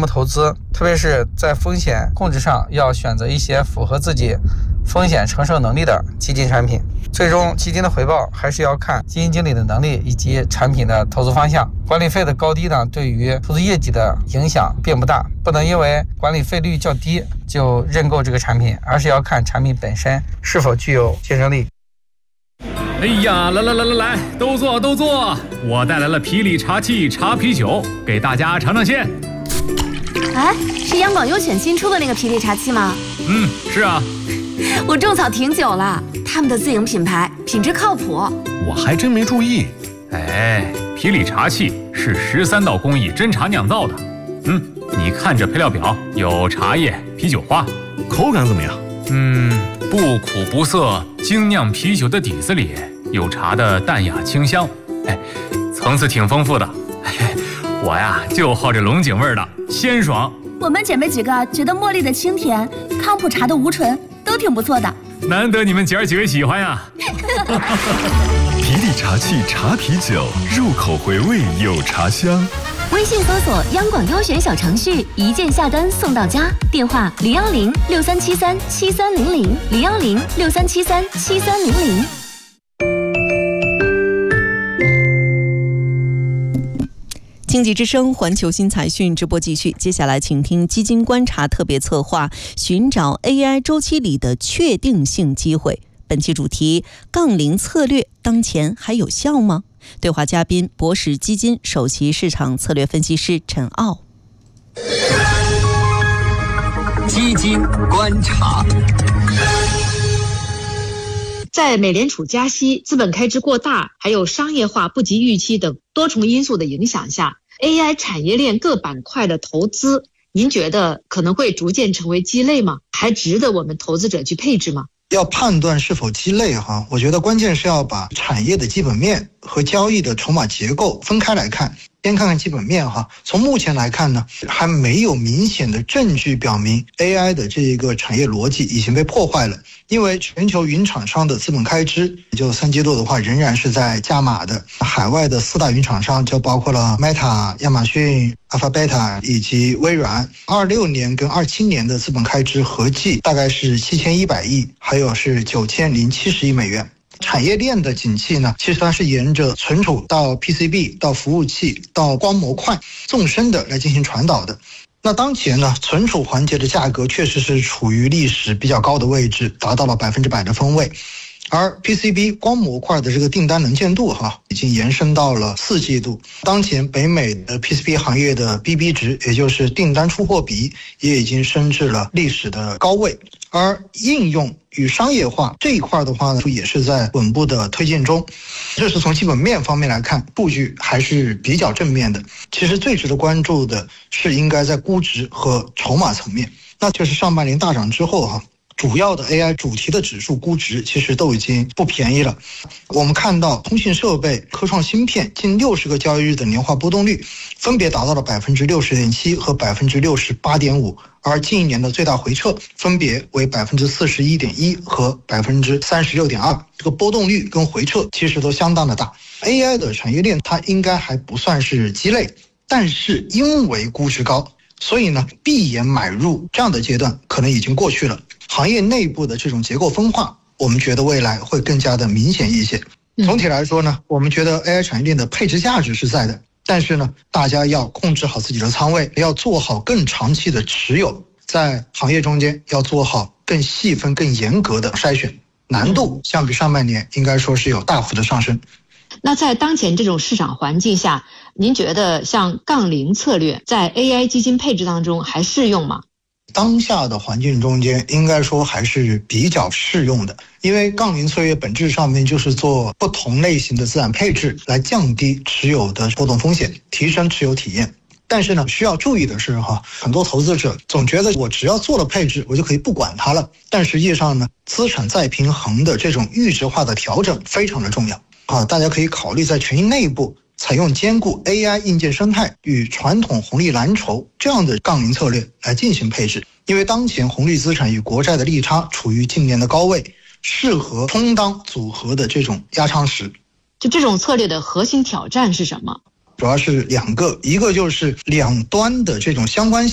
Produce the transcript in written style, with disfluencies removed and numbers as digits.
目投资，特别是在风险控制上要选择一些符合自己风险承受能力的基金产品。最终基金的回报还是要看基金经理的能力以及产品的投资方向。管理费的高低呢，对于投资业绩的影响并不大，不能因为管理费率较低就认购这个产品，而是要看产品本身是否具有竞争力。 哎呀，来，都坐！我带来了皮里茶气茶啤酒，给大家尝尝鲜。 哎，是央广优选新出的那个皮里茶气吗？ 是啊。 我种草挺久了，他们的自营品牌，品质靠谱。 我还真没注意。 皮里茶气是13道工艺真茶酿造的。你看这配料表，有茶叶、啤酒花， 口感怎么样？ 不苦不涩，精酿啤酒的底子里有茶的淡雅清香，层次挺丰富的。我呀就好这龙井味的鲜爽。 我们姐妹几个觉得茉莉的清甜，康普茶的无醇都挺不错的。 难得你们姐儿几位喜欢呀。 皮里茶气茶啤酒，入口回味有茶香。 微信搜索央广优选小程序，一键下单送到家。电话010-6373-7300，010-6373-7300。 经济之声环球新财讯直播继续，接下来请听基金观察特别策划，寻找 AI 周期里的确定性机会。本期主题：杠铃策略当前还有效吗？对话嘉宾：博时基金首席市场策略分析师陈傲。 基金观察。 在美联储加息、资本开支过大，还有商业化不及预期等多重因素的影响下， AI 产业链各板块的投资，您觉得可能会逐渐成为鸡肋吗？还值得我们投资者去配置吗？ 要判断是否鸡肋我觉得关键是要把产业的基本面和交易的筹码结构分开来看。先看看基本面从目前来看呢，还没有明显的证据表明 AI 的这一个产业逻辑已经被破坏了。因为全球云厂商的资本开支，也就3季度的话仍然是在加码的。海外的4大云厂商就包括了 Meta、亚马逊、Alphabet 以及微软。26年跟27年的资本开支合计大概是7100亿，还有是9070亿美元。产业链的景气呢，其实它是沿着存储到 PCB 到服务器到光模块纵深的来进行传导的。那当前呢，存储环节的价格确实是处于历史比较高的位置，达到了100%的分位。而 PCB 光模块的这个订单能见度已经延伸到了4季度。当前北美的 PCB 行业的 BB 值，也就是订单出货比，也已经升至了历史的高位。而应用与商业化这一块的话呢，也是在稳步的推进中。这是从基本面方面来看，数据还是比较正面的。其实最值得关注的是应该在估值和筹码层面。那就是上半年大涨之后主要的 AI 主题的指数估值其实都已经不便宜了。我们看到通信设备、科创芯片近60个交易日的年化波动率分别达到了 60.7% 和 68.5%， 而近一年的最大回撤分别为 41.1% 和 36.2%。 这个波动率跟回撤其实都相当的大。 AI 的产业链它应该还不算是鸡肋，但是因为估值高，所以呢闭眼买入这样的阶段可能已经过去了。行业内部的这种结构分化，我们觉得未来会更加的明显一些。总体来说呢，我们觉得 AI 产业链的配置价值是在的，但是呢大家要控制好自己的仓位，要做好更长期的持有，在行业中间要做好更细分更严格的筛选，难度相比上半年应该说是有大幅的上升。 那在当前这种市场环境下，您觉得像杠铃策略在 AI 基金配置当中还适用吗？ 当下的环境中间应该说还是比较适用的，因为杠铃策略本质上面就是做不同类型的资产配置，来降低持有的波动风险，提升持有体验。但是呢，需要注意的是很多投资者总觉得我只要做了配置，我就可以不管它了。但实际上呢，资产再平衡的这种预值化的调整非常的重要大家可以考虑在权益内部采用兼顾 AI 硬件生态与传统红利蓝筹这样的杠铃策略来进行配置。因为当前红利资产与国债的利差处于近年的高位，适合充当组合的这种压舱石。 就这种策略的核心挑战是什么？ 主要是2个，一个就是两端的这种相关性